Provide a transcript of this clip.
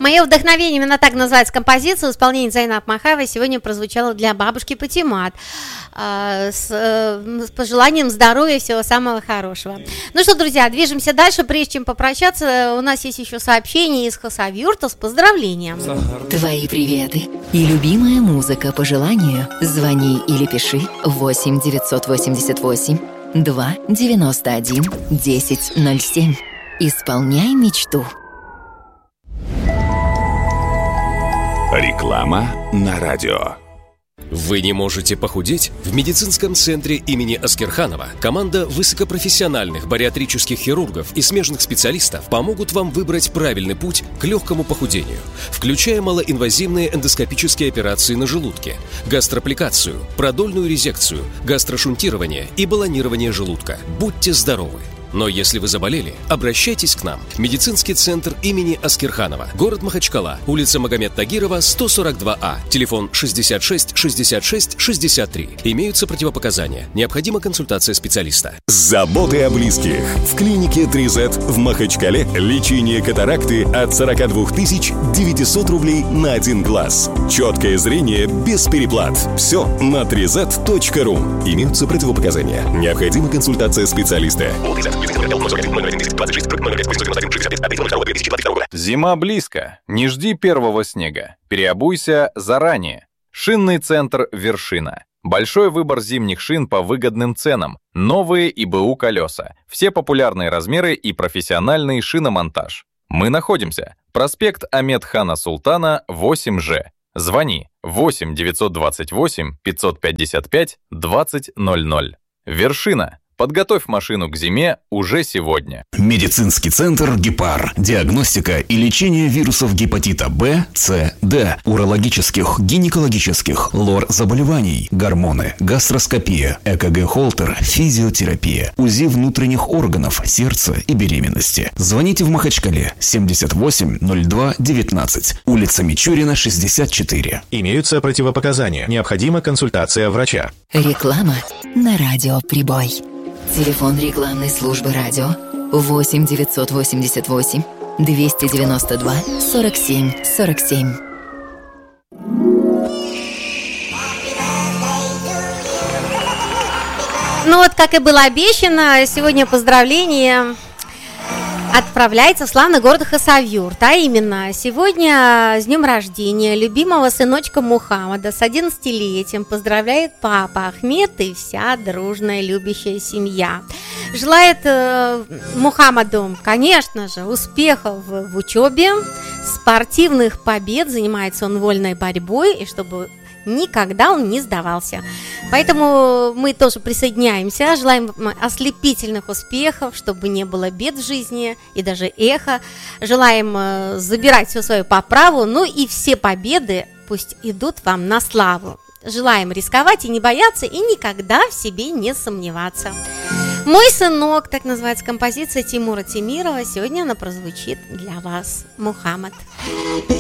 Мое вдохновение, именно так называется композиция, в исполнении Зайнаб Махаевой сегодня прозвучала для бабушки Патимат с пожеланием здоровья и всего самого хорошего. Ну что, друзья, движемся дальше. Прежде чем попрощаться, у нас есть еще сообщение из Хасавюрта с поздравлением. Твои приветы и любимая музыка по желанию. Звони или пиши 8 988 2 91 1007. Исполняй мечту. Реклама на радио. Вы не можете похудеть? В медицинском центре имени Аскерханова команда высокопрофессиональных бариатрических хирургов и смежных специалистов помогут вам выбрать правильный путь к легкому похудению, включая малоинвазивные эндоскопические операции на желудке, гастроаппликацию, продольную резекцию, гастрошунтирование и баллонирование желудка. Будьте здоровы! Но если вы заболели, обращайтесь к нам. Медицинский центр имени Аскерханова. Город Махачкала. Улица Магомед Тагирова, 142А. Телефон 66 66 63. Имеются противопоказания. Необходима консультация специалиста. Заботы о близких. В клинике 3Z в Махачкале лечение катаракты от 42 900 рублей на один глаз. Четкое зрение без переплат. Все на 3z.ru. Имеются противопоказания. Необходима консультация специалиста. Зима близко. Не жди первого снега. Переобуйся заранее. Шинный центр «Вершина». Большой выбор зимних шин по выгодным ценам. Новые ИБУ колеса. Все популярные размеры и профессиональный шиномонтаж. Мы находимся. Проспект Ахмед-хана Султана, 8Ж. Звони 8 928 555 2000. «Вершина». Подготовь машину к зиме уже сегодня. Медицинский центр «Гепар». Диагностика и лечение вирусов гепатита Б, С, Д, урологических, гинекологических, лор-заболеваний, гормоны, гастроскопия, ЭКГ-холтер, физиотерапия, УЗИ внутренних органов, сердца и беременности. Звоните в Махачкале 78 02 19, улица Мичурина, 64. Имеются противопоказания. Необходима консультация врача. Реклама на радио «Прибой». Телефон рекламной службы радио 8 988 292 47 47. Ну вот, как и было обещано, сегодня поздравление отправляется в славный город Хасавюрт. А именно, сегодня с днем рождения любимого сыночка Мухаммада с 11-летием поздравляет папа Ахмед и вся дружная любящая семья. Желает Мухаммаду, конечно же, успехов в учебе, спортивных побед, занимается он вольной борьбой, и чтобы никогда он не сдавался. Поэтому мы тоже присоединяемся, желаем ослепительных успехов, чтобы не было бед в жизни и даже эхо. Желаем забирать все свое по праву, ну и все победы пусть идут вам на славу. Желаем рисковать и не бояться, и никогда в себе не сомневаться. «Мой сынок», так называется композиция Тимура Темирова. Сегодня она прозвучит для вас. Мухаммад.